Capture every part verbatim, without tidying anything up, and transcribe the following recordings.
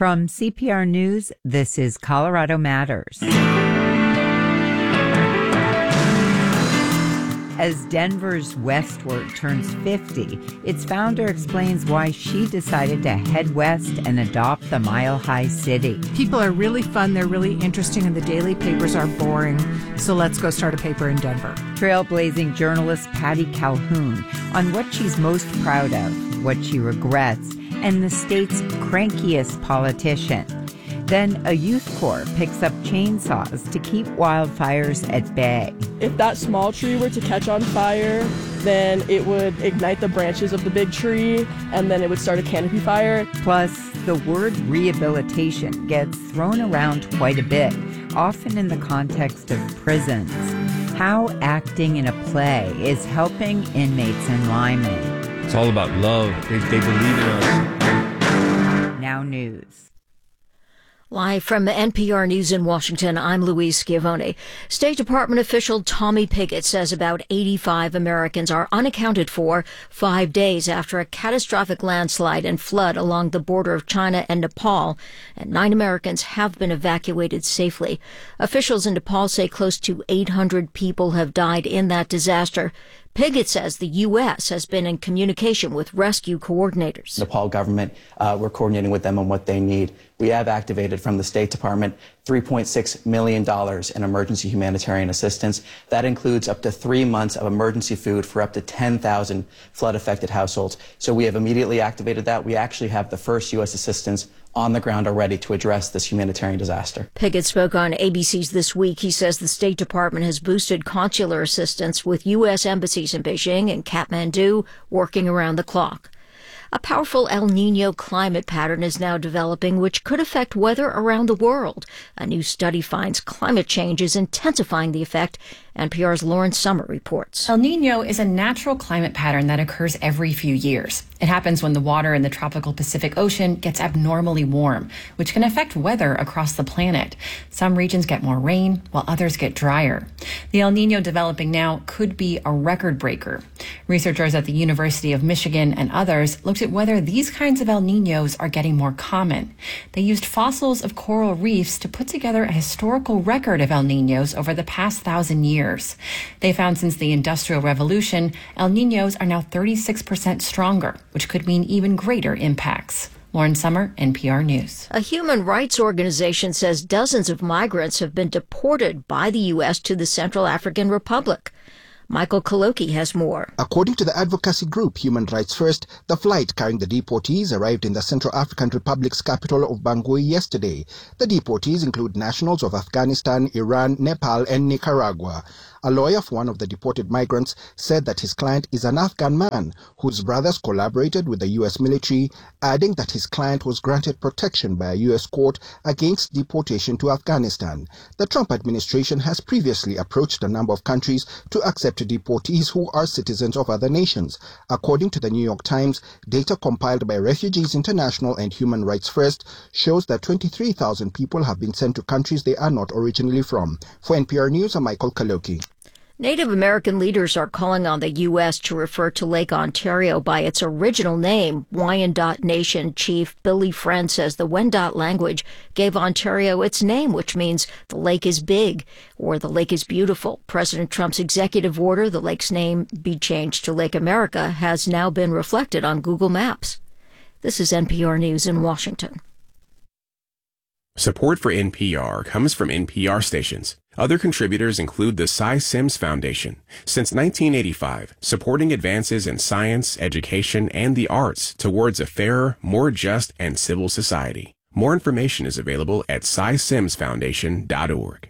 From C P R News, this is Colorado Matters. As Denver's Westward turns fifty, its founder explains why she decided to head west and adopt the Mile High City. People are really fun, they're really interesting, and the daily papers are boring, so let's go start a paper in Denver. Trailblazing journalist Patty Calhoun on what she's most proud of, what she regrets, and the state's crankiest politician. Then a youth corps picks up chainsaws to keep wildfires at bay. If that small tree were to catch on fire, then it would ignite the branches of the big tree, and then it would start a canopy fire. Plus, the word rehabilitation gets thrown around quite a bit, often in the context of prisons. How acting in a play is helping inmates in Lyman. It's all about love. They, they believe in us. Now news. Live from N P R News in Washington, I'm Louise Schiavone. State Department official Tommy Pigott says about eighty-five Americans are unaccounted for five days after a catastrophic landslide and flood along the border of China and Nepal, and nine Americans have been evacuated safely. Officials in Nepal say close to eight hundred people have died in that disaster. Pigott says the U S has been in communication with rescue coordinators. Nepal government, uh, we're coordinating with them on what they need. We have activated from the State Department three point six million dollars in emergency humanitarian assistance. That includes up to three months of emergency food for up to ten thousand flood-affected households. So we have immediately activated that. We actually have the first U S assistance on the ground already to address this humanitarian disaster. Pigott spoke on A B C's This Week. He says the State Department has boosted consular assistance with U S embassies in Beijing and Kathmandu working around the clock. A powerful El Niño climate pattern is now developing, which could affect weather around the world. A new study finds climate change is intensifying the effect. N P R's Lauren Summer reports. El Niño is a natural climate pattern that occurs every few years. It happens when the water in the tropical Pacific Ocean gets abnormally warm, which can affect weather across the planet. Some regions get more rain, while others get drier. The El Niño developing now could be a record breaker. Researchers at the University of Michigan and others looked at whether these kinds of El Niños are getting more common. They used fossils of coral reefs to put together a historical record of El Niños over the past thousand years. They found since the Industrial Revolution, El Niños are now thirty-six percent stronger, which could mean even greater impacts. Lauren Summer, N P R News. A human rights organization says dozens of migrants have been deported by the U S to the Central African Republic. Michael Kaloki has more. According to the advocacy group Human Rights First, the flight carrying the deportees arrived in the Central African Republic's capital of Bangui yesterday. The deportees include nationals of Afghanistan, Iran, Nepal, and Nicaragua. A lawyer for one of the deported migrants said that his client is an Afghan man whose brothers collaborated with the U S military, adding that his client was granted protection by a U S court against deportation to Afghanistan. The Trump administration has previously approached a number of countries to accept deportees who are citizens of other nations. According to the New York Times, data compiled by Refugees International and Human Rights First shows that twenty-three thousand people have been sent to countries they are not originally from. For N P R News, I'm Michael Kaloki. Native American leaders are calling on the U S to refer to Lake Ontario by its original name. Wyandot Nation Chief Billy Friend says the Wendat language gave Ontario its name, which means the lake is big or the lake is beautiful. President Trump's executive order, the lake's name be changed to Lake America, has now been reflected on Google Maps. This is N P R News in Washington. Support for N P R comes from N P R stations. Other contributors include the Cy Sims Foundation. Since nineteen eighty-five, supporting advances in science, education, and the arts towards a fairer, more just, and civil society. More information is available at cy sims foundation dot org.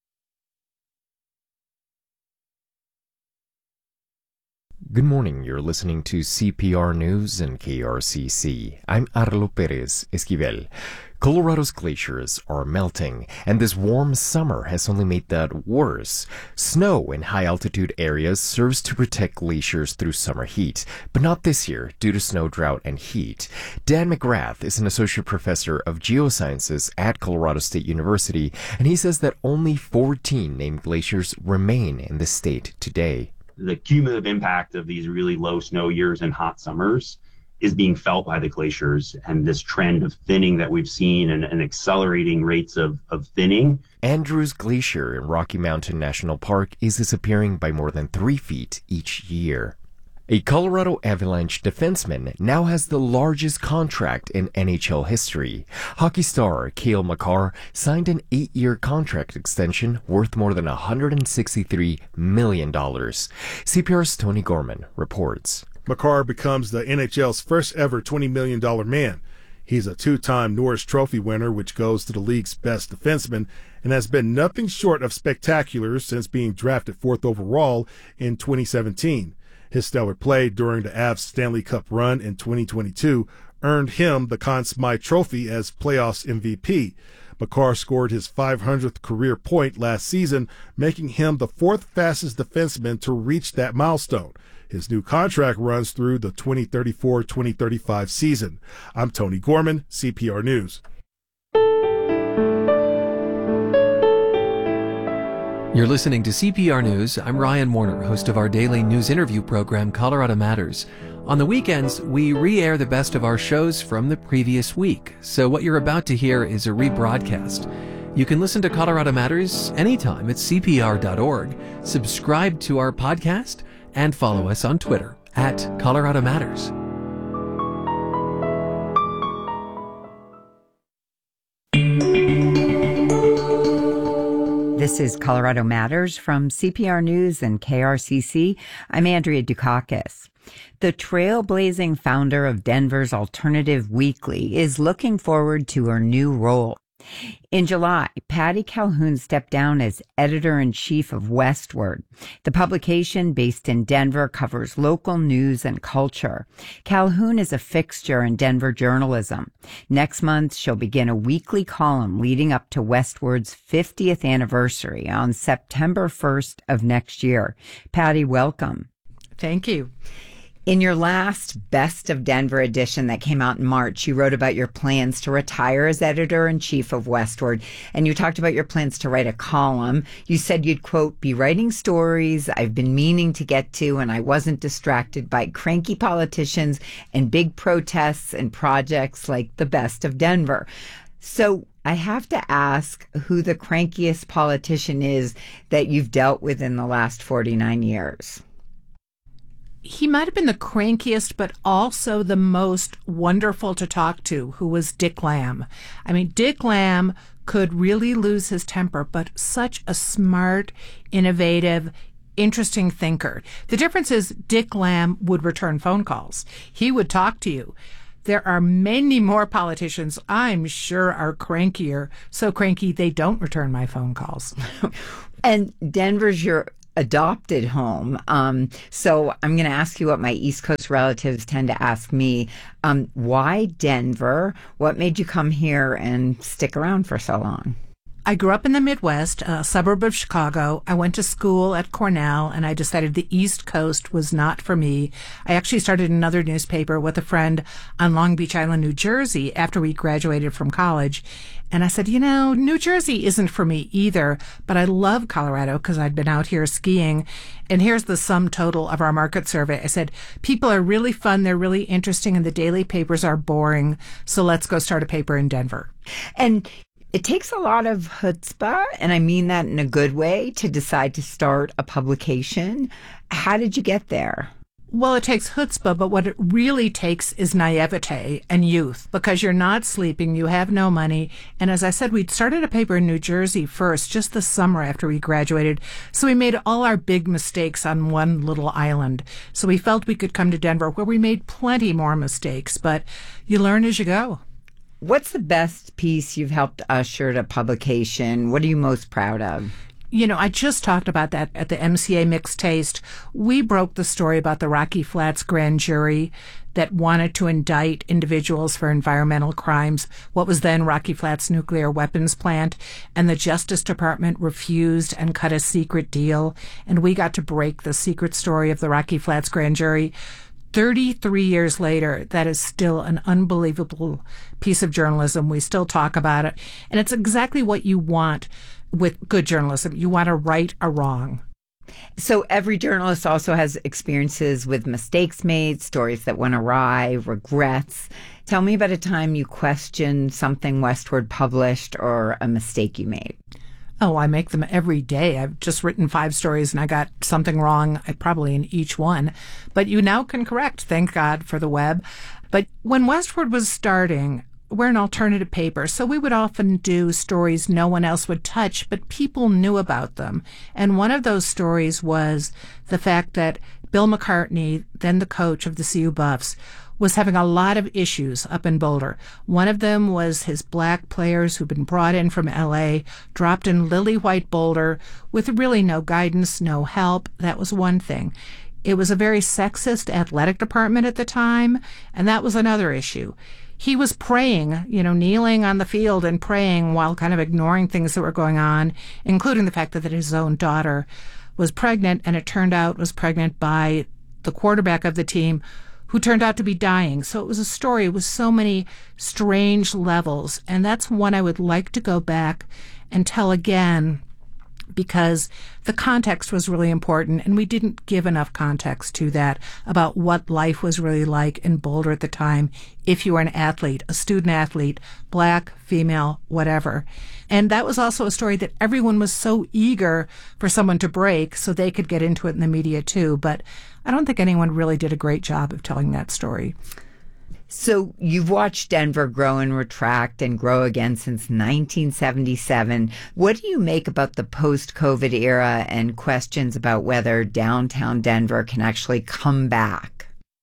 Good morning. You're listening to C P R News and K R C C. I'm Arlo Perez Esquivel. Colorado's glaciers are melting, and this warm summer has only made that worse. Snow in high-altitude areas serves to protect glaciers through summer heat, but not this year due to snow drought and heat. Dan McGrath is an associate professor of geosciences at Colorado State University, and he says that only fourteen named glaciers remain in the state today. The cumulative impact of these really low snow years and hot summers is being felt by the glaciers, and this trend of thinning that we've seen and, and accelerating rates of, of thinning. Andrews Glacier in Rocky Mountain National Park is disappearing by more than three feet each year. A Colorado Avalanche defenseman now has the largest contract in N H L history. Hockey star Cale Makar signed an eight-year contract extension worth more than one hundred sixty-three million dollars. C P R's Tony Gorman reports. Makar becomes the N H L's first ever twenty million dollars man. He's a two-time Norris Trophy winner, which goes to the league's best defenseman, and has been nothing short of spectacular since being drafted fourth overall in twenty seventeen. His stellar play during the Avs Stanley Cup run in twenty twenty-two earned him the Conn Smythe Trophy as playoffs M V P. Makar scored his five hundredth career point last season, making him the fourth fastest defenseman to reach that milestone. His new contract runs through the twenty thirty-four twenty thirty-five season. I'm Tony Gorman, C P R News. You're listening to C P R News. I'm Ryan Warner, host of our daily news interview program, Colorado Matters. On the weekends, we re-air the best of our shows from the previous week. So what you're about to hear is a rebroadcast. You can listen to Colorado Matters anytime at C P R dot org, subscribe to our podcast, and follow us on Twitter at Colorado Matters. This is Colorado Matters from C P R News and K R C C. I'm Andrea Dukakis. The trailblazing founder of Denver's Alternative Weekly is looking forward to her new role. In July, Patty Calhoun stepped down as editor-in-chief of Westward. The publication, based in Denver, covers local news and culture. Calhoun is a fixture in Denver journalism. Next month, she'll begin a weekly column leading up to Westward's fiftieth anniversary on September first of next year. Patty, welcome. Thank you. In your last Best of Denver edition that came out in March, you wrote about your plans to retire as editor-in-chief of Westward, and you talked about your plans to write a column. You said you'd, quote, be writing stories I've been meaning to get to, and I wasn't distracted by cranky politicians and big protests and projects like the Best of Denver. So I have to ask who the crankiest politician is that you've dealt with in the last forty-nine years. He might have been the crankiest, but also the most wonderful to talk to, who was Dick Lamb. I mean, Dick Lamb could really lose his temper, but such a smart, innovative, interesting thinker. The difference is Dick Lamb would return phone calls. He would talk to you. There are many more politicians I'm sure are crankier, so cranky they don't return my phone calls. And Denver's your adopted home. Um, so I'm going to ask you what my East Coast relatives tend to ask me. Um, why Denver? What made you come here and stick around for so long? I grew up in the Midwest, a suburb of Chicago. I went to school at Cornell, and I decided the East Coast was not for me. I actually started another newspaper with a friend on Long Beach Island, New Jersey, after we graduated from college. And I said, you know, New Jersey isn't for me either, but I love Colorado because I'd been out here skiing. And here's the sum total of our market survey. I said, people are really fun, they're really interesting, and the daily papers are boring, so let's go start a paper in Denver. And it takes a lot of chutzpah, and I mean that in a good way, to decide to start a publication. How did you get there? Well, it takes chutzpah, but what it really takes is naivete and youth, because you're not sleeping, you have no money. And as I said, we'd started a paper in New Jersey first, just the summer after we graduated. So we made all our big mistakes on one little island. So we felt we could come to Denver, where we made plenty more mistakes, but you learn as you go. What's the best piece you've helped usher to publication? What are you most proud of? You know, I just talked about that at the M C A Mixed Taste. We broke the story about the Rocky Flats grand jury that wanted to indict individuals for environmental crimes, what was then Rocky Flats nuclear weapons plant, and the Justice Department refused and cut a secret deal, and we got to break the secret story of the Rocky Flats grand jury. thirty-three years later, that is still an unbelievable piece of journalism. We still talk about it. And it's exactly what you want with good journalism. You want to right a wrong. So every journalist also has experiences with mistakes made, stories that went awry, regrets. Tell me about a time you questioned something Westward published or a mistake you made. Oh, I make them every day. I've just written five stories and I got something wrong, probably in each one. But you now can correct, thank God for the web. But when Westward was starting, we're an alternative paper, so we would often do stories no one else would touch, but people knew about them. And one of those stories was the fact that Bill McCartney, then the coach of the C U Buffs, was having a lot of issues up in Boulder. One of them was his black players who'd been brought in from L A, dropped in lily white Boulder with really no guidance, no help. That was one thing. It was a very sexist athletic department at the time, and that was another issue. He was praying, you know, kneeling on the field and praying while kind of ignoring things that were going on, including the fact that his own daughter was pregnant, and it turned out was pregnant by the quarterback of the team, who turned out to be dying. So it was a story with so many strange levels, and that's one I would like to go back and tell again, because the context was really important, and we didn't give enough context to that about what life was really like in Boulder at the time if you were an athlete, a student athlete, black, female, whatever. And that was also a story that everyone was so eager for someone to break so they could get into it in the media too. But I don't think anyone really did a great job of telling that story. So you've watched Denver grow and retract and grow again since nineteen seventy-seven. What do you make about the post-COVID era and questions about whether downtown Denver can actually come back?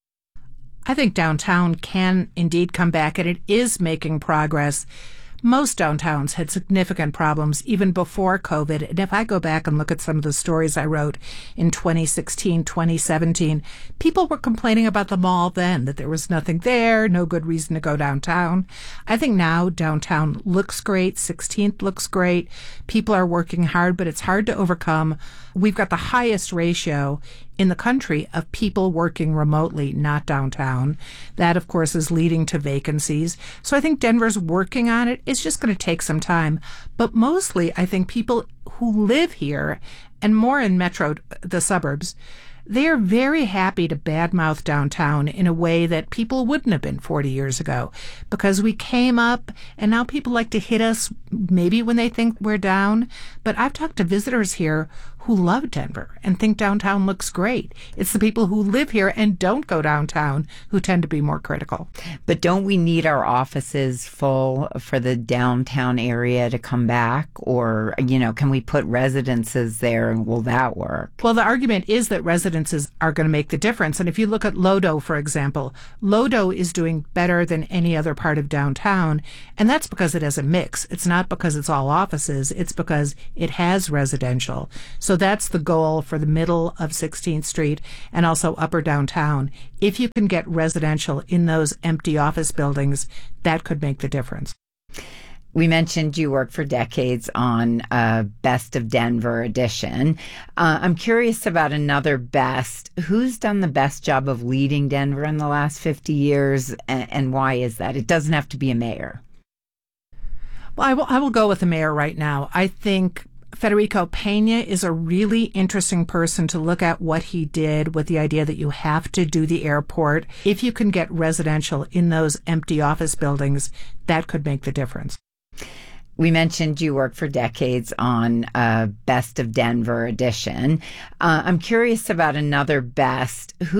I think downtown can indeed come back, and it is making progress. Most downtowns had significant problems even before COVID. And if I go back and look at some of the stories I wrote in twenty sixteen, twenty seventeen, people were complaining about the mall then, that there was nothing there, no good reason to go downtown. I think now downtown looks great. sixteenth looks great. People are working hard, but it's hard to overcome. We've got the highest ratio in the country of people working remotely, not downtown. That, of course, is leading to vacancies. So I think Denver's working on it. It's just going to take some time. But mostly, I think people who live here, and more in metro, the suburbs, they are very happy to badmouth downtown in a way that people wouldn't have been forty years ago, because we came up and now people like to hit us maybe when they think we're down. But I've talked to visitors here who love Denver and think downtown looks great. It's the people who live here and don't go downtown who tend to be more critical. But don't we need our offices full for the downtown area to come back? Or, you know, can we put residences there and will that work? Well, the argument is that residences are going to make the difference. And if you look at Lodo, for example, Lodo is doing better than any other part of downtown. And that's because it has a mix. It's not because it's all offices. It's because it has residential. So that's the goal for the middle of sixteenth Street and also upper downtown. If you can get residential in those empty office buildings, that could make the difference. We mentioned you worked for decades on uh, Best of Denver edition. Uh, I'm curious about another best. Who's done the best job of leading Denver in the last fifty years, and, and why is that? It doesn't have to be a mayor. Well, I will, I will go with the mayor right now. I think Federico Pena is a really interesting person to look at what he did with the idea that you have to do the airport. If you can get residential in those empty office buildings, that could make the difference. We mentioned you worked for decades on uh, Best of Denver edition. Uh, I'm curious about another best. Who